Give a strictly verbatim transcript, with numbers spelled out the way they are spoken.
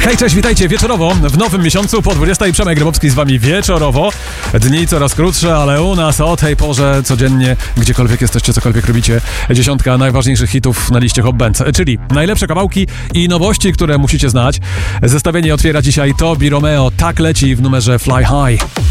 Hej, cześć, witajcie wieczorowo w nowym miesiącu po dwudziestej. Przemek Grabowski z wami wieczorowo. Dni coraz krótsze, ale u nas o tej porze codziennie, gdziekolwiek jesteście, cokolwiek robicie, dziesiątka najważniejszych hitów na liście Hot Bands, czyli najlepsze kawałki i nowości, które musicie znać. Zestawienie otwiera dzisiaj Tobi Romeo, Tak leci w numerze Fly High.